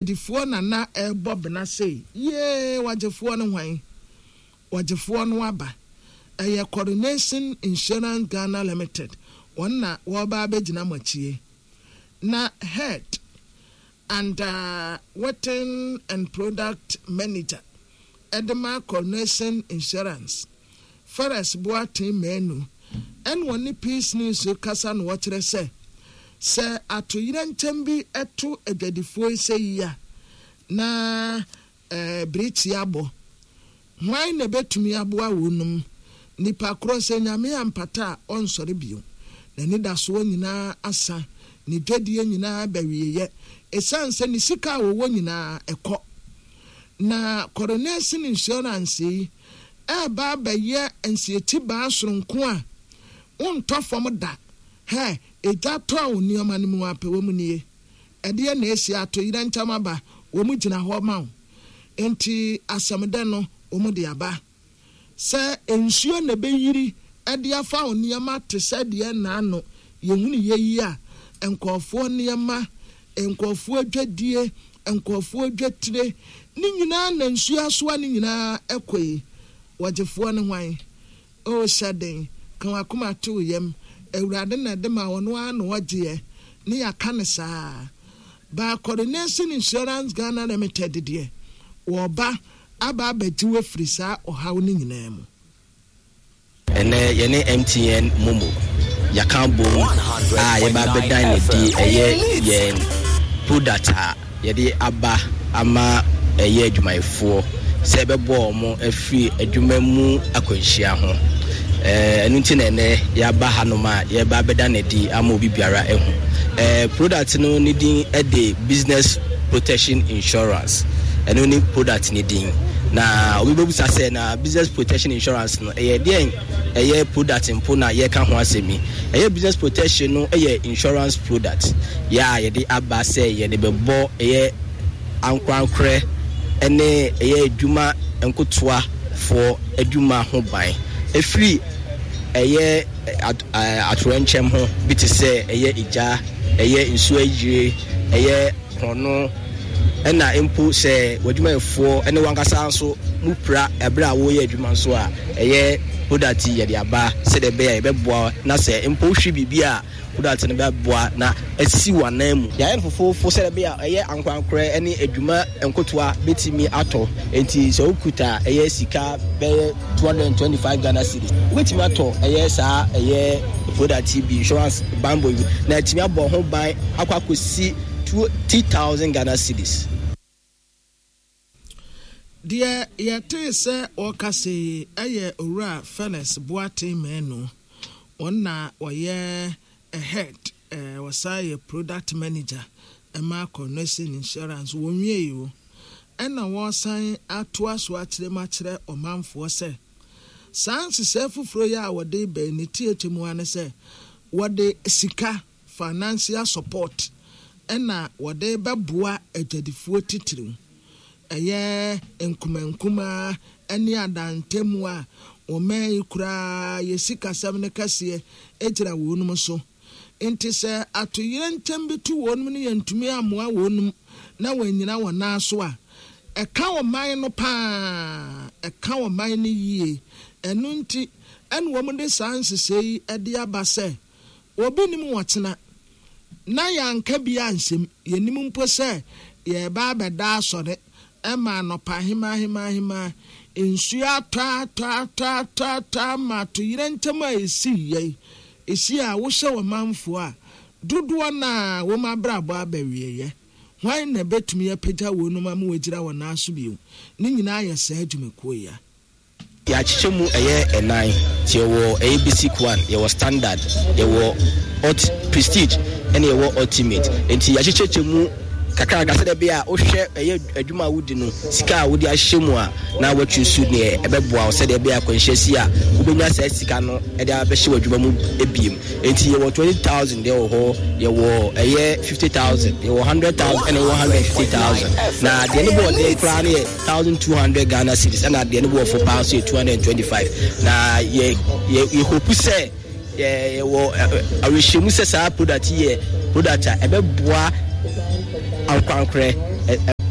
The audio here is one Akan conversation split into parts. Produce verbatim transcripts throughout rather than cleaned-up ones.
difuo na na ebo bena say ye wajefuo no hwan wajefuo no aba eye Coronation Insurance Ghana Limited wonna wo ba abegina machie na head and uh, Wetting and Product Manager Edema Coronation Insurance Ferris Boatin Menu and one piece news kasa no watchere say say atoyira ntembi eto edadifo say ya na eh bridge yabo why na betumi aboa wonum nipa cross nyame ampata onsore bio na ni da so nyina asa ni dwadie nyina bawiye esanse ni sika wo nyina ekọ na Coronation Insurance e ba baye ensieti ba soronko a wontofom da he ejato a onioma ne mu ape wo mu nie ede na esi ato yira ntama ba wo mu gina ho ma wo enti asamde no wo mu de aba se ensuo na beyiri ede afa onioma te se de na ano yehunu yeyi a enkofo niema enkofo adwadie enkofo adwatire ni nyina na nsuo asoa ni nyina ekoi wajefo ne hwan o shaden kan akoma to yem ewurade na de ma wono ano waje ne yakane saa ba Coronation Insurance Ghana Limited de wo ba aba abati we free saa ohaw ni nyina mu ene ye ne M T N Momo yakambo ah ye ba bedan ne di eye ye product ye de aba ama eye adwumayefo se bebo mo afri adwuma mu akwanhia ho eh enu nti na ene ya ba hanoma ye ba beda na di ama obi biara ehu eh product no ni din e de Business Protection Insurance enu ni product ni din na obi bebu sa say na Business Protection Insurance no eh den eh product mpo na ye ka ho asemi eh business protection no eh insurance product ya ye de aba say ye de bebo eh ankwankre ene eh adwuma enkotoa for adwuma ho ban efri eye atorenchem ho biti se eye ija eye nsuo yire eye hono ena empo se wadwumayefo ene wankasa nso mupra ebra wo ye adwuma nso a eye product ye de aba se de be ye beboa na se empo hwi bibia product ne beboa na asi wanam ya yen fofofo se de be eye ankwankre ene adwuma enkotoa betimi ato enti so okuta eye sika be two hundred twenty-five Ghana cedis wetimi ato eye sa eye product bi insurance bambo na etimi abo ho ban akwakosi twenty thousand Ghana cedis. Dear yete se okase eye ora Felix Boatin Menu onna oye a head eh wasai product manager ema Coronation Insurance wonwie yo ena wo san atoa so akire ma kire omanfo se sans se fufuro ya wode be ni tietemu ane se wode sika financial support ena wode beboa adwadifuo titiru eye enkumenkuma eni adantemu a omen kura yesika samne kase ejira wonum so enti se atoyire ntembi tu wonum ne yantumi amoa wonum na wanyina wona so a eka wo man no pa eka wo man ne yie enu nti en wo mu de sanse sei ede abase obi nim wotena na yanka bia nsem yenim mpo se ye ba beda asore ema no pa hima hima hima ensua ta ta ta ta ta ma to yire ntema esi ye esi a wo hye wo manfo a dodo na wo mabrabo abawie ye hwan na betumi apagya wonu ma mo wagira wona aso bio ni nyina ya sa adwumekuo ya ya chichemu eye enai ti wo A B C one ye wo standard ye wo hot prestige ene ye wo ultimate enti ya chichemu kakra gase de bia wo hwe eye adwuma wudi no sika wudi ahyemu a na watwu su ne ebeboa wo se de bia kwanhyesi a wobenya sa sika no e de abehye wadwuma mu ebiem enti ye wo twenty thousand de wo ho ye wo eye fifty thousand ye wo one hundred thousand and one hundred fifty thousand na de ne bo de kra ne one thousand two hundred Ghana cedis na de ne bo for pounds two hundred twenty-five na ye ye hope say ye wo awehemu se sa product ye product ebeboa ankwankre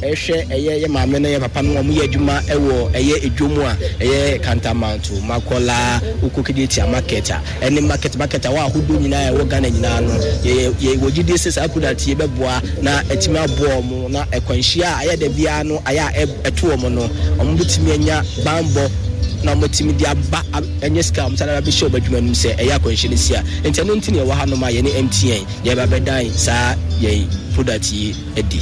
ɛhwɛ ɛyɛ yɛ maame no yɛ papa no ɔmo yɛ adwuma ɛwɔ ɛyɛ edwom a ɛyɛ Kantamanto Makola Ukukiditi market a ɛne market market a wa ahodo nyinaa ɛwɔ Ghana nyinaa no yɛ yɛ wogidi sɛ saa product yɛ bɛboa na ɛtimi aboa ɔmo na ɛkwanhyia a ɛyɛ da bia no ayɛ ɛto ɔmo no ɔmo bitimi anya bambɔ na motimi dia ba enye ska msana be show badwuma nim se eya kwanhye ne sia enti no ntine wo ha no ma ye ne M T N ye ba bedan sa ye product yi edi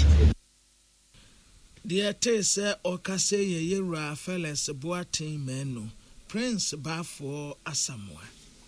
the tese okase ye yewra Felix Boatin Menu Prince Bafo Asamoah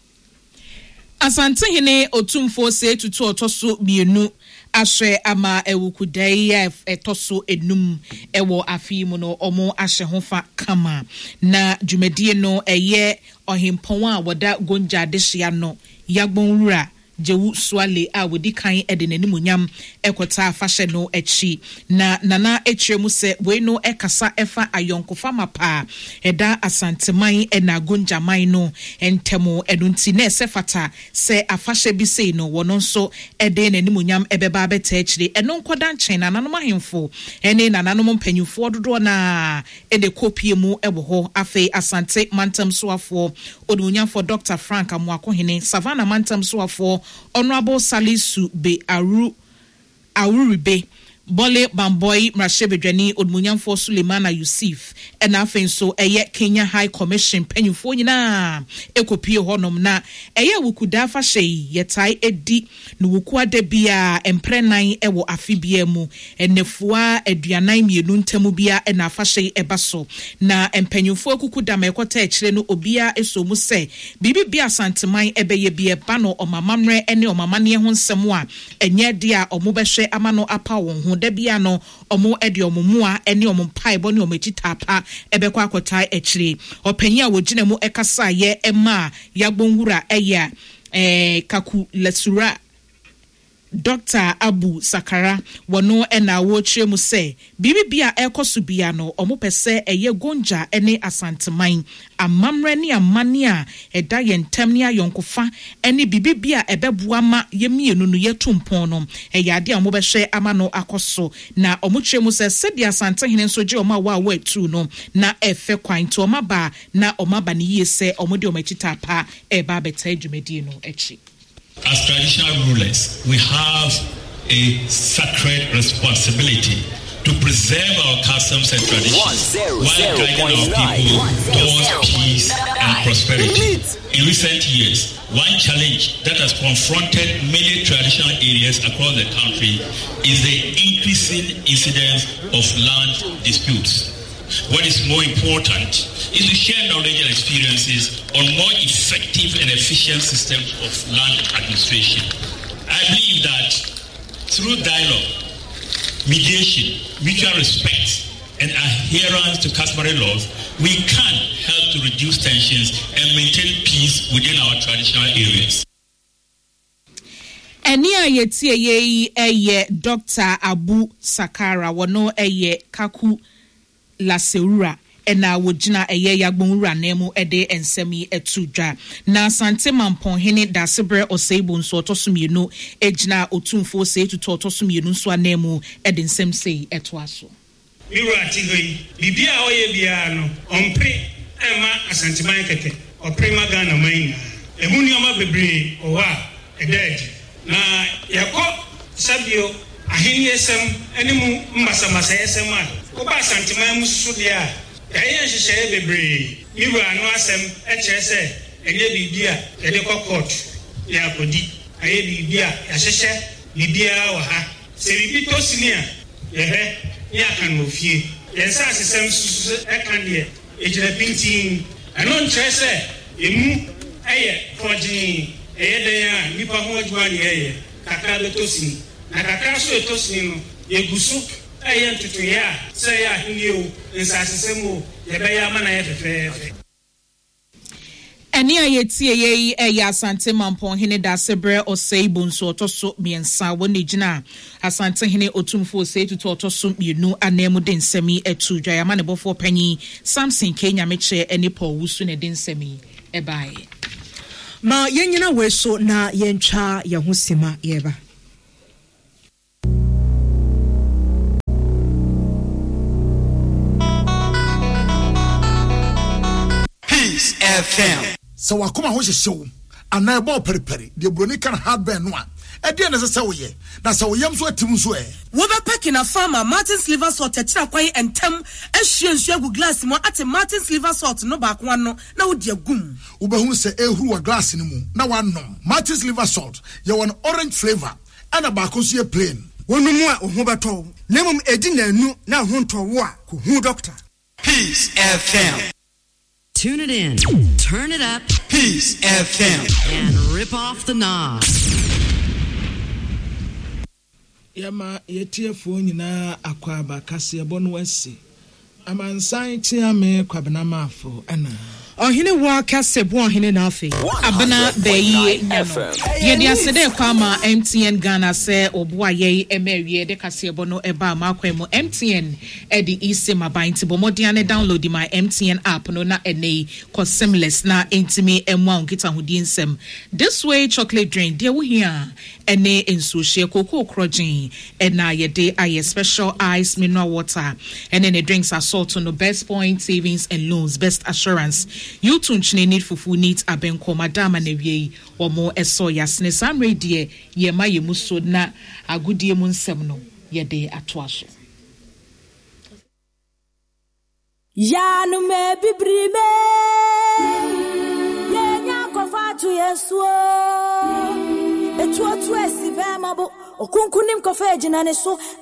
Asante hene otumfo se tutu otoso bienu ahwe ama ewukudai etoso enum ewo afi mu no omo ahye hofa kama na dwumadie no eye ohempon a woda gonja dehia no yagbonwura Jewu Swale a wodi kan ede nanimunyam ekota afahye no echi na nana etremu se we no ekasa efa ayonkofa mapa eda asanteman ena gonjaman no entemo enunti na esefata se afahye bi sei no wono nso ede nanimunyam ebeba beta echire eno nkoda nchen na nanom ahemfo ene nananom mpanyufo dodo na ede kopie mu ebo ho afi asante mantam soafo odunyamfo Doctor Frank Amwakohene Savannah mantam soafo Honorable Salisu Be Aru Awuribe Bole Bamboy Mrashebedwani Odmunyamfo Sulemana Yusuf ena afenso eye Kenya High Commission penyufo nyina ekopie honom na eye wukuda afahye yetai edi no wukua de bia emprenan ewo afibia mu enefua aduanan mienu ntemu bia ena afahye ebaso na empenyufo akukuda mekota ekire no obia esomu se bibi bia santeman ebeye bia ba no omamamre ene omamane ho nsem a enye dia omobehwe amano apa won da bia no omo ede omumua ene omompaibo ne omechitapa ebekwa akotai echire opanyi a wogina mu ekasa ye ema yagbonwura eya eh kaku lesura Doctor Abu Sakara wono ena wochire mu se bibibia ekoso bia no omo pese eye gonja ene asanteman amamre ne amane a eda yentam ne ayonkofa ene bibibia ebeboa ma yemienu no yetumpon no eyade omo behwe amano akoso na omo chire mu se sedia asantehene nso je omo wa wa tu no na efe kwan to omo ba na omo ba ne yese omo de omechita pa eba beta adwumadi no echi. As traditional rulers, we have a sacred responsibility to preserve our customs and traditions while guiding our people towards peace and prosperity. In recent years, one challenge that has confronted many traditional areas across the country is the increasing incidence of land disputes. What is more important is to share knowledge and experiences on more effective and efficient systems of land administration. I believe that through dialogue, mediation, mutual respect, and adherence to customary laws, we can help to reduce tensions and maintain peace within our traditional areas. Eni ayetie ye eye Doctor Abu Sakara wono eye Kaku Laseura ena wogina eye yagbonwura nemu ede ensemi etudwa na Asante Mampon hene Dasebre Oseibo nso otosumienu ejina otumfo se etuto otosumienu nso anemu ede ensem sei etoaso miwura tigoi bibia oye bia no ompre ema Asante man keke oprema Ghana man emu nioma bebre owa eded na yako sabio ahini esem enimu mbasamasa esem a ko ba Asante man mususu dia Kaya shisheye bebre miwa anu asem eche se enye bibia yede ko court ya kodi aye bibia ya sheshe bibia wa ha se bibi to sinia yehe ya kan ofie yensa asem susu e kan de ejira pintin eno nche se emu eye fojin eye de ya nipa ho adwa ne eye kakra beto sini na kakra so eto sini no yegusu eye ntutu ya se ya hinio nsasesemo yebeya mana yefefe eni ayetie ye eya Asante Mampon hene Dasebre Oseibo nso otoso miensa woni gina Asante hene otumfo osei tutu otoso mienu anemu de nsemi etudwa ya mane bofo panyi Samson Kenya meche eni Paul Wusu ne de nsemi ebae ma yenyina weso na yentwa yehosima yeba F M. So wakoma ho hyehyew ana ebo periperi de broni kan hardburn no a ɛdeɛ na sɛ woyɛ na sɛ woyam so atim so ɛ wo be pack na farmer Martin's liver salt tetira kwan entem ahwie nsu agu glass mo ate Martin's liver salt no ba kwa no na wo de agum wo be hu sɛ ehuru wa glass ni mu na wanom. Martin's liver salt ye won orange flavor ana ba ko so ye plain wonu mu a wo ho beto na mum edi na anu na ho nto wo a ko hu doctor. Peace F M. Tune it in, turn it up, Peace F M, and rip off the knob. Yama yetiefo nyina akwaba kase ebo no asi amansan tiame kwabena mafo ana ohine wa kase bo ohine na afi abena beyi nyano yedi asede kwama M T N Ghana se obo aye emewie de kase ebo no eba makwemu M T N e di ise mabanti bo modia ne download my M T N app no na enei ko seamless na intimi emwa unkita hudi nsem this way chocolate drink de wo hia ene enso hye koko krojin ena yede aye special ice mineral water and then the drinks are salt no best point savings and loans best assurance you tun chine need fufu needs abenko madama na wie omo eso yasne samre die ye ma ye muso na agudie mu nsem no yede atoaso ya no me bibrime ye nya ko fatu yesuo etu otu esi vema bo okunkunim ko fe gina ne so